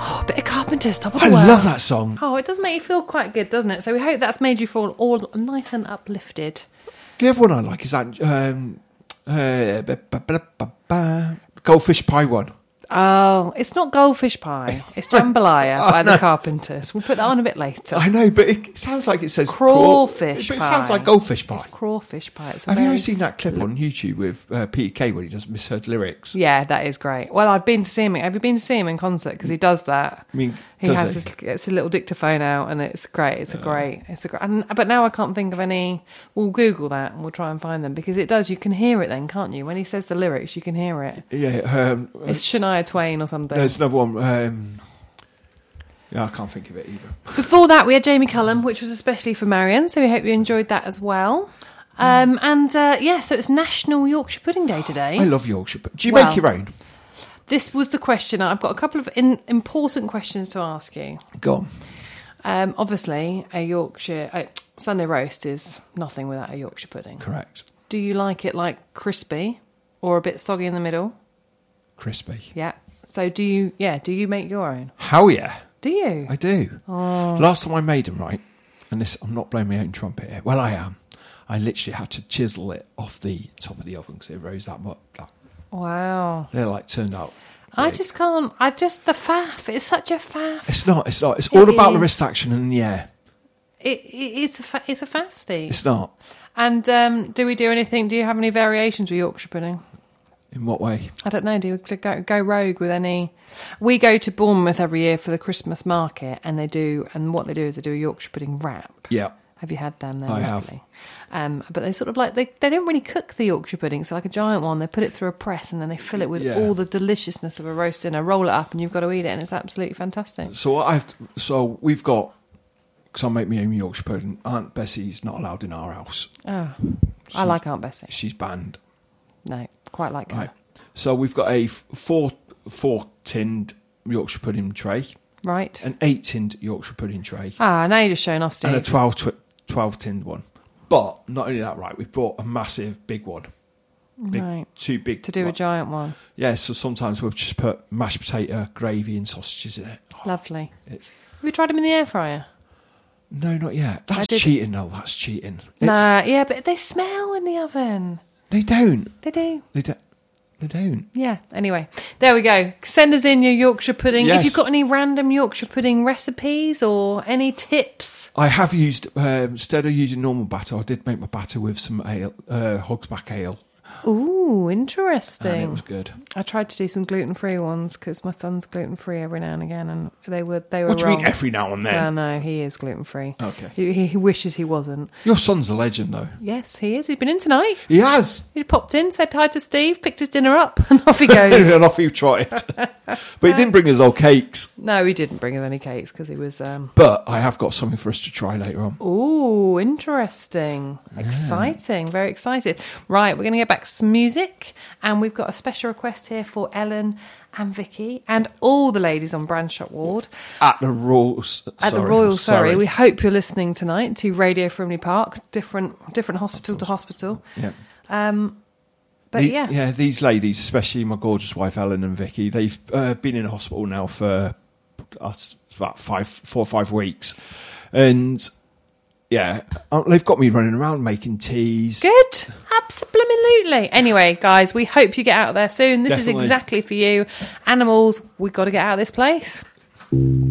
Oh, a bit of Carpenters, top of the I world. love that song. Oh, it does make you feel quite good, doesn't it? So we hope that's made you feel all nice and uplifted. The other one I like is that Goldfish Pie one. Oh, it's not Goldfish Pie. It's Jambalaya by the Carpenters. We'll put that on a bit later. I know, but it sounds like it says Crawfish But it pie. sounds like Goldfish Pie. It's crawfish pie. It's Have you ever seen that clip on YouTube with Peter Kay when he does misheard lyrics? Yeah, that is great. Well, I've been to see him. Have you been to see him in concert? Because he does that. I mean, He has this, it's a little dictaphone out, and it's great. It's a great. But now I can't think of any. We'll Google that and we'll try and find them because it does. You can hear it then, can't you? When he says the lyrics, you can hear it. Yeah, It's Shania Twain or something. there's another one. Yeah, I can't think of it either. Before that, we had Jamie Cullum, which was especially for Marion. So we hope you enjoyed that as well. So it's National Yorkshire Pudding Day today. I love Yorkshire. Do you Well, make your own? This was the question. I've got a couple of important questions to ask you. Go on. Obviously, a Yorkshire Sunday roast is nothing without a Yorkshire pudding. Correct. Do you like it like crispy or a bit soggy in the middle? Crispy. Yeah. So do you make your own? Hell yeah. Do you? I do. Oh. Last time I made them, right, and this, I'm not blowing my own trumpet here. Well, I am. I literally had to chisel it off the top of the oven because it rose that much. Wow. They're like turned out. I big. just can't. The faff. It's such a faff. It's not. It's not. It's all about the is. wrist action and yeah. It's a faff, Steve. It's not. And do we do anything? Do you have any variations with Yorkshire pudding? In what way? I don't know. Do you go rogue with any? We go to Bournemouth every year for the Christmas market, and what they do is they do a Yorkshire pudding wrap. Yeah. Have you had them? They're I lovely. But they sort of like they don't really cook the Yorkshire pudding. So like a giant one, they put it through a press and then they fill it with all the deliciousness of a roast dinner, roll it up, and you've got to eat it, and it's absolutely fantastic. So we've got. Because I make my own Yorkshire pudding. Aunt Bessie's not allowed in our house. Oh, I like Aunt Bessie. She's banned. No, quite like her. Right. So we've got a four tinned Yorkshire pudding tray, Right. an 8-tinned Yorkshire pudding tray, Now you're just showing off, Steve. and a 12-tinned one. But not only that, right? We've brought a massive big one. Right. Too big To do a giant one. Yeah. So sometimes we'll just put mashed potato, gravy, and sausages in it. Oh, Lovely. it's Have you tried them in the air fryer? no, not yet. That's did. cheating. No, that's cheating. Yeah, but they smell in the oven. They don't. They do. They don't. They don't. Yeah. Anyway, there we go. Send us in your Yorkshire pudding. Yes. If you've got any random Yorkshire pudding recipes or any tips. I have used instead of using normal batter, I did make my batter with some ale, Hogsback ale, Ooh, interesting. and it was good. I tried to do some gluten-free ones because my son's gluten-free every now and again, and they were What do you wrong. mean every now and then? Well, no, he is gluten-free. Okay. He wishes he wasn't. Your son's a legend, though. Yes, he is. He's been in tonight. He has. He popped in, said hi to Steve, picked his dinner up, and off he goes. And off he tried. But he didn't bring us all cakes. No, he didn't bring us any cakes because he was... But I have got something for us to try later on. Ooh, interesting. Exciting. Very excited. Right, we're going to get back to some music. And we've got a special request here for Ellen and Vicky and all the ladies on Branshot Ward. At the Royal... Sorry. We hope you're listening tonight to Radio Frimley Park, different hospital to hospital. Yeah. Yeah. These ladies, especially my gorgeous wife Ellen and Vicky, they've been in hospital now for about 4 or 5 weeks, and they've got me running around making teas. Good. Absolutely. Anyway, guys, we hope you get out there soon. This Definitely. is exactly for you. Animals, we've got to get out of this place.